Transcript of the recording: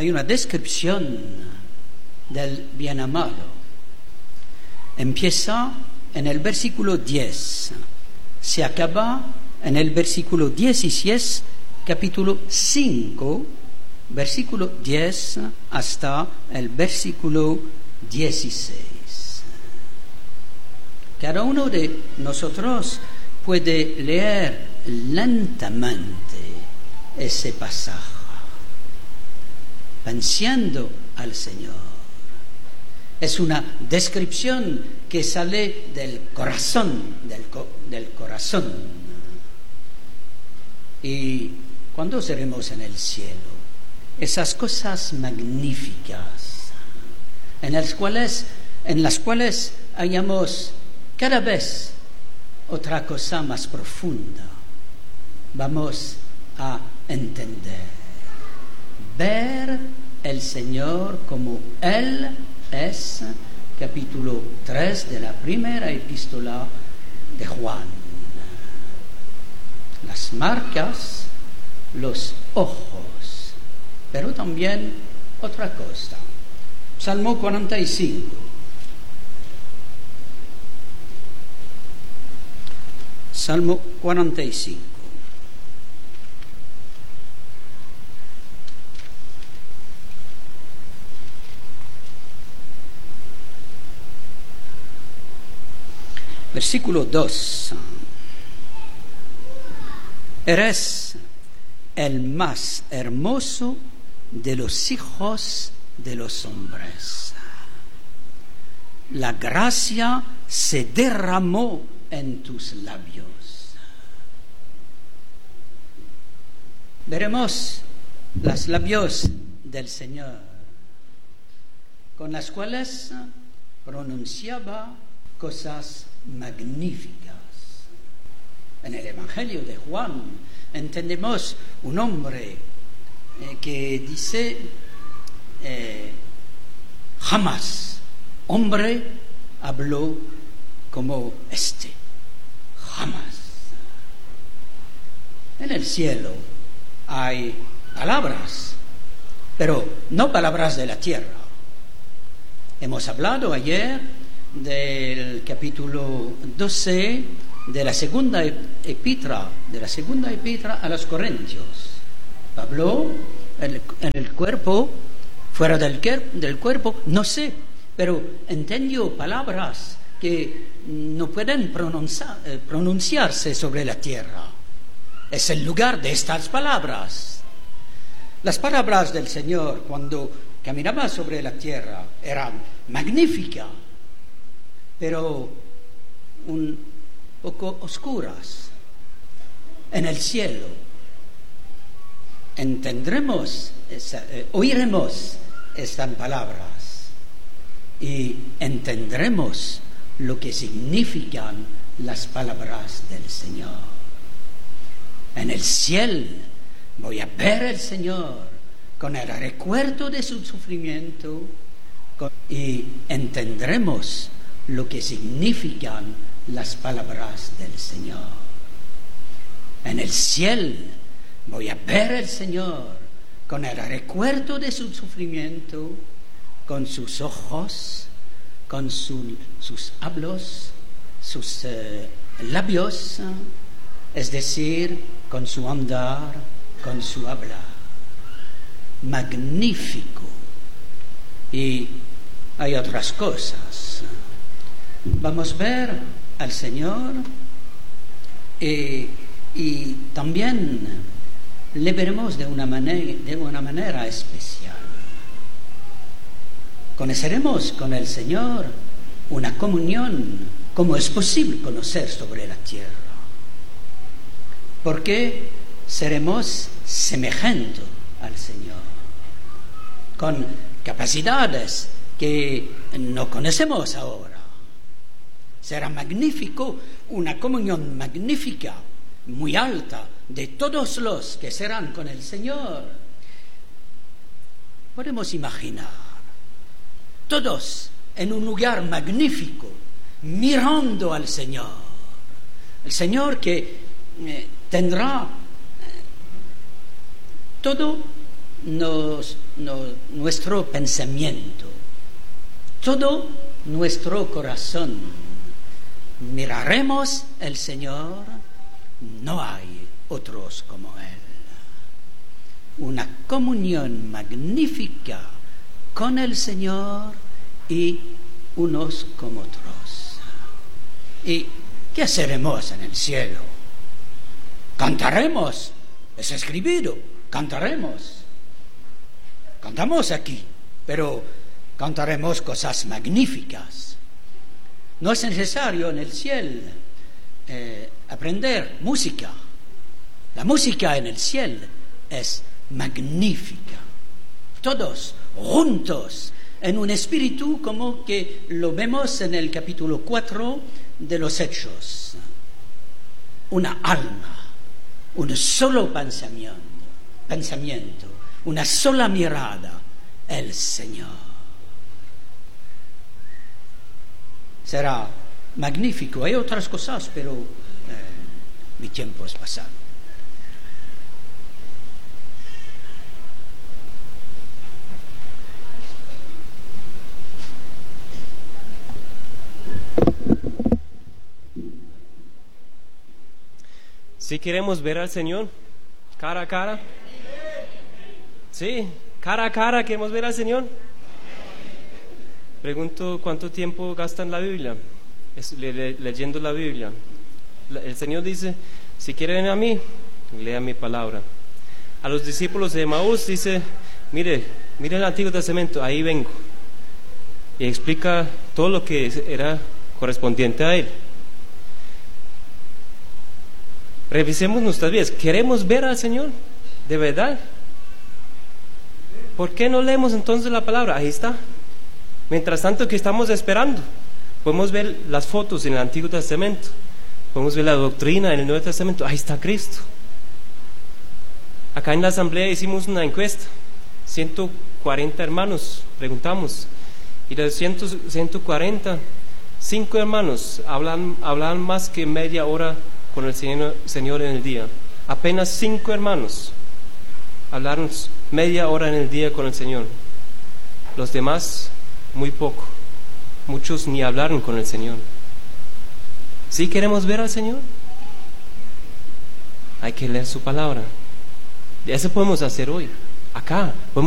hay una descripción del bienamado. Empieza en el versículo 10, se acaba en el versículo 16, capítulo 5, versículo 10 hasta el versículo 16. Cada uno de nosotros puede leer lentamente ese pasaje, pensando al Señor. Es una descripción que sale del corazón, del corazón. Y cuando seremos en el cielo, esas cosas magníficas, en las cuales hallamos cada vez otra cosa más profunda, vamos a entender, ver el Señor como Él es, capítulo 3 de la primera epístola de Juan. Las marcas, los ojos, pero también otra cosa. Salmo 45. Salmo 45. Versículo 2. Eres el más hermoso de los hijos de los hombres. La gracia se derramó en tus labios. Veremos los labios del Señor, con las cuales pronunciaba cosas magníficas. En el Evangelio de Juan entendemos un hombre que dice jamás hombre habló como este, jamás. En el cielo hay palabras, pero no palabras de la tierra. Hemos hablado ayer del capítulo 12 de la segunda epístola a los Corintios. Pablo en el cuerpo, fuera del cuerpo, no sé, pero entendió palabras que no pueden pronunciarse sobre la tierra. Es el lugar de estas palabras. Las palabras del Señor cuando caminaba sobre la tierra eran magníficas, pero un poco oscuras. En el cielo oiremos estas palabras y entenderemos lo que significan las palabras del Señor. En el cielo voy a ver al Señor con el recuerdo de su sufrimiento y entendremos lo que significan las palabras del Señor. En el cielo voy a ver al Señor con el recuerdo de su sufrimiento, con sus ojos, con sus labios, es decir, con su andar, con su hablar. Magnífico. Y hay otras cosas. Vamos a ver al Señor y también le veremos de una manera especial. Conoceremos con el Señor una comunión como es posible conocer sobre la tierra, porque seremos semejantes al Señor, con capacidades que no conocemos ahora. Será magnífico, una comunión magnífica, muy alta, de todos los que serán con el Señor. Podemos imaginar, todos en un lugar magnífico, mirando al Señor. El Señor que tendrá todo nuestro pensamiento, todo nuestro corazón. Miraremos al Señor, no hay otros como Él. Una comunión magnífica con el Señor y unos con otros. ¿Y qué haremos en el cielo? Cantaremos, es escrito, cantaremos. Cantamos aquí, pero cantaremos cosas magníficas. No es necesario en el cielo aprender música. La música en el cielo es magnífica. Todos juntos en un espíritu como que lo vemos en el capítulo 4 de los Hechos. Una alma, un solo pensamiento, una sola mirada, el Señor. Será magnífico. Hay otras cosas, pero mi tiempo es pasado. Si queremos ver al Señor cara a cara, sí, cara a cara queremos ver al Señor. Pregunto cuánto tiempo gastan la Biblia, leyendo la Biblia. El Señor dice, si quieren a mí, lean mi palabra. A los discípulos de Emaús dice, mire el Antiguo Testamento, ahí vengo. Y explica todo lo que era correspondiente a Él. Revisemos nuestras vidas. ¿Queremos ver al Señor? ¿De verdad? ¿Por qué no leemos entonces la palabra? Ahí está. Mientras tanto que estamos esperando, podemos ver las fotos en el Antiguo Testamento, podemos ver la doctrina en el Nuevo Testamento. Ahí está Cristo. Acá en la asamblea hicimos una encuesta. 140 hermanos preguntamos, y de los 140, 5 hermanos hablan más que media hora con el Señor en el día. Apenas 5 hermanos hablaron media hora en el día con el Señor. Los demás, muy poco. Muchos ni hablaron con el Señor. ¿Sí queremos ver al Señor? Hay que leer su palabra. Eso podemos hacer hoy, acá.